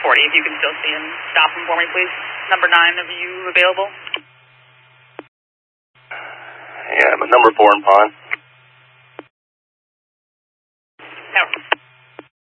40, if you can still see him. Stop him for me, please. Number 9, are you available? Yeah, but number 4 in Pond. No.